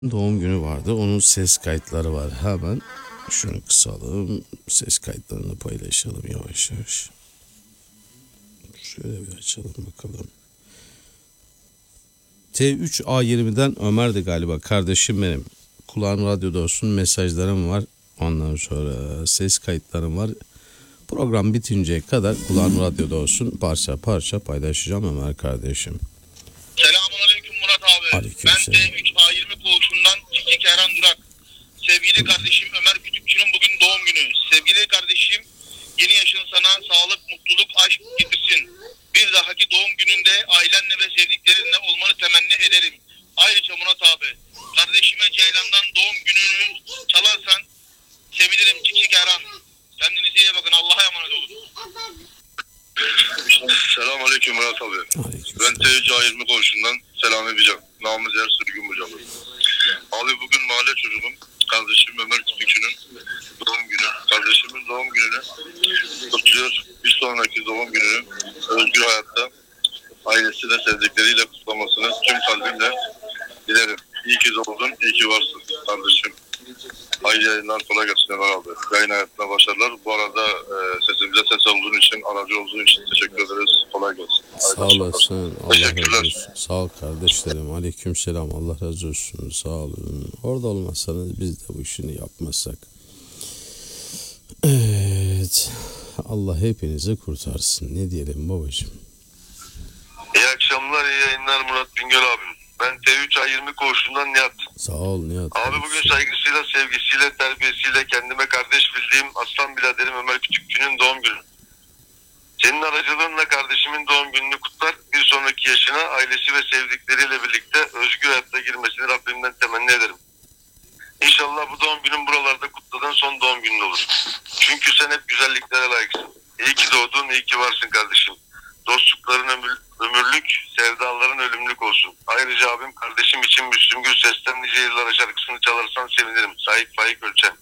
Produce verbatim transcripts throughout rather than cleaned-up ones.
Doğum günü vardı. Onun ses kayıtları var. Hemen şunu kısalım. Ses kayıtlarını paylaşalım yavaş yavaş. Şöyle bir açalım bakalım. T üç A yirmiden Ömer'di galiba. Kardeşim benim. Kulağın radyoda olsun. Mesajlarım var. Ondan sonra ses kayıtlarım var. Program bitinceye kadar kulağın radyoda olsun. Parça parça paylaşacağım Ömer kardeşim. Selamünaleyküm Murat abi. Aleykümselam. Ben T üç A yirmi koğuşundan Çiftçi Kehran Durak. Sevgili kardeşim Ömer Kütükçü'nün bugün doğum günü. Sevgili kardeşim, yeni yaşın sana sağlık, mutluluk, aşk getirsin. Bir dahaki doğum gününde ailenle ve sevdiklerinle olmanı temenni ederim. Ayrıca Murat abi, kardeşime Ceylan'dan doğum gününü çalarsan sevinirim Çiftçi Kehran. Kendinize iyi bakın. Allah'a emanet olun. Selamünaleyküm Murat abi. Aleykümselam. Ben T üç A yirmi koğuşundan selam edeceğim. Namız yer sürgün hocam. Abi bugün mahalle çocuğum, kardeşim Ömer Kütükçü'nün doğum günü. Kardeşimin doğum gününü kutluyor. Bir sonraki doğum gününü özgür hayatta ailesi ve sevdikleriyle kutlamasını tüm kalbimle dilerim. İyi ki doğdun, iyi ki varsın kardeşim. Hayırlı yayınlar, kolay gelsin Ömer abi. Yayın hayatına başarılar. Bu arada e, sesimize ses olduğun için, aracı olduğun için teşekkür ederiz. Kolay gelsin. Sağ olasın. Allah Teşekkürler. razı olsun. Sağ ol kardeşlerim. Aleykümselam. Allah razı olsun. Sağ olun. Orada olmazsanız biz de bu işini yapmazsak. Evet. Allah hepinizi kurtarsın. Ne diyelim babacığım? İyi akşamlar, iyi yayınlar Murat Bingöl abim. Ben T üç A yirmi koğuşundan Nihat. Sağ ol Nihat. Abi bugün saygısıyla, sevgisiyle, terbiyesiyle kendime kardeş bildiğim aslan biraderim Ömer Kütükçü'nün doğum günü. Senin aracılığınla kardeşimin doğum gününü kutlar, bir sonraki yaşına ailesi ve sevdikleriyle birlikte özgür hayatta girmesini Rabbimden temenni ederim. İnşallah bu doğum günün buralarda kutladığın son doğum günün olur. Çünkü sen hep güzelliklere layıksın. İyi ki doğdun, iyi ki varsın kardeşim. Dostlukların ömür, ömürlük, sevdaların ölümlük olsun. Ayrıca abim kardeşim için Müslüm Gürses'ten nice yıllara şarkısını çalarsan sevinirim. Sait Faik Ölçen.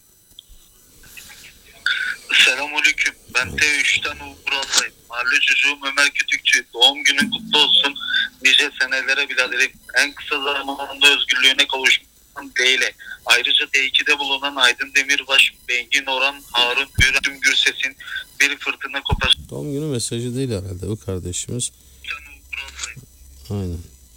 Selamünaleyküm. Ben T üçten Uğur'dayım. Mahalle çocuğum Ömer Kütükçü. Doğum günün kutlu olsun. Nice senelere biraderim. En kısa zamanda özgürlüğüne kavuşman dileğiyle. Ayrıca T iki'de bulunan Aydın Demirbaş, Bengin Orhan, Harun Müslüm Gürses'in bir fırtına kopar. Doğum günü mesajı değil herhalde o kardeşimiz. Aynen.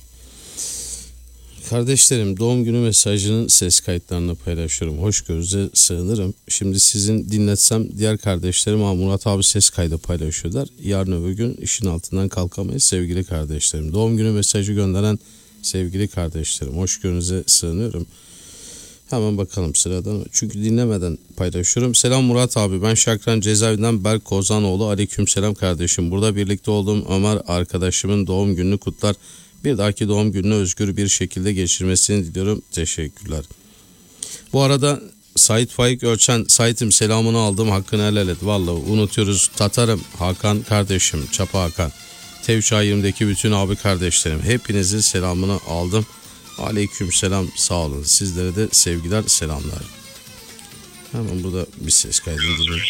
Kardeşlerim, doğum günü mesajının ses kayıtlarını paylaşıyorum. Hoşgörünüze sığınırım. Şimdi sizin dinletsem diğer kardeşlerim Murat abi ses kaydı paylaşıyorlar. Yarın öbür gün işin altından kalkamayız sevgili kardeşlerim. Doğum günü mesajı gönderen sevgili kardeşlerim. Hoşgörünüze sığınıyorum. Hemen bakalım sıradan. Çünkü dinlemeden paylaşıyorum. Selam Murat abi. Ben Şakran cezaevinden Berk Kozanoğlu. Aleykümselam kardeşim. Burada birlikte olduğum Ömer arkadaşımın doğum gününü kutlar. Bir dahaki doğum gününü özgür bir şekilde geçirmesini diliyorum. Teşekkürler. Bu arada Sait Faik Ölçen, Sait'im selamını aldım. Hakkını helal et. Vallahi unutuyoruz. Tatarım Hakan kardeşim. Çapa Hakan. T üç A yirmi'deki bütün abi kardeşlerim. Hepinizin selamını aldım. Aleykümselam, sağ olun. Sizlere de sevgiler, selamlar. Hemen burada bir ses kaydını dinleyelim.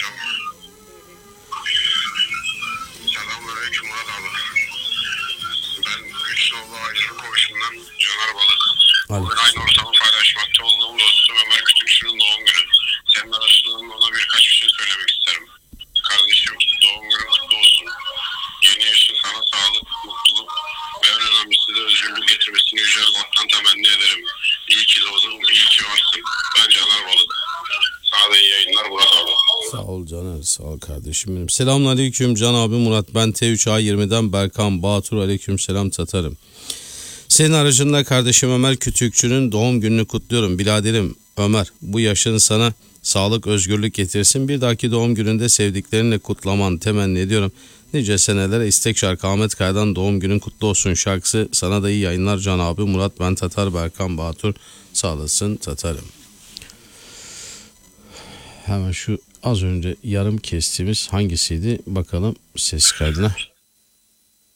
Selamünaleyküm Murat abi. Ben üç nolu ayrı koğuşundan Caner Balık. Bugün aynı ortamı paylaşmakta olduğum dostum Ömer Kütükçü'nün doğum günü. Senin aracılığınla ona birkaç bir şey söylemek isterim. Kardeşim, doğum günün kutlu olsun. Yeni yaşın sana sağlık, mutluluk ve en önemlisi de özgürlük getirmesini yüce Allah'tan temenni ederim. İyi ki doğdun, iyi ki varsın. Ben Caner Balık. Sana da iyi yayınlar Murat abi. Sağ ol Caner, sağ ol kardeşim benim. Selamünaleyküm Can abi Murat. Ben T üç A yirmi'den Berkan Batur. Aleykümselam Tatarım. Senin aracında kardeşim Ömer Kütükçü'nün doğum gününü kutluyorum. Biraderim Ömer, bu yaşın sana sağlık, özgürlük getirsin. Bir dahaki doğum gününde sevdiklerinle kutlaman temenni ediyorum. Nice senelere istek şarkı Ahmet Kaya'dan doğum günün kutlu olsun şarkısı. Sana da iyi yayınlar Can abi Murat. Ben Tatar Berkan Batur. Sağ olasın Tatarım. Hemen şu az önce yarım kestiğimiz hangisiydi? Bakalım ses kaydına.